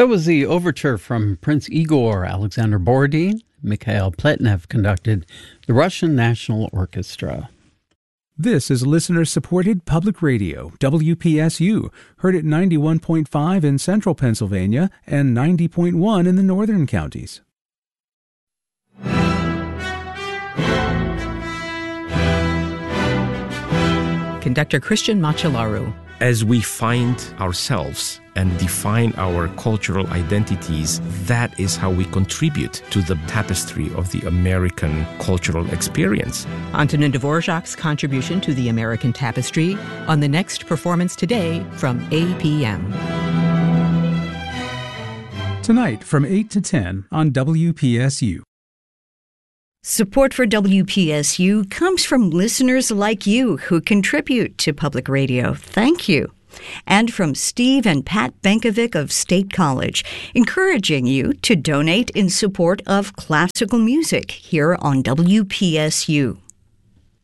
That was the overture from Prince Igor. Alexander Borodin, Mikhail Pletnev conducted the Russian National Orchestra. This is listener-supported public radio, WPSU, heard at 91.5 in central Pennsylvania and 90.1 in the northern counties. Conductor Christian Macellaro. As we find ourselves and define our cultural identities, that is how we contribute to the tapestry of the American cultural experience. Antonin Dvorak's contribution to the American tapestry on the next Performance Today from 8 p.m. Tonight from 8 to 10 on WPSU. Support for WPSU comes from listeners like you who contribute to public radio. Thank you. And from Steve and Pat Benkovic of State College, encouraging you to donate in support of classical music here on WPSU.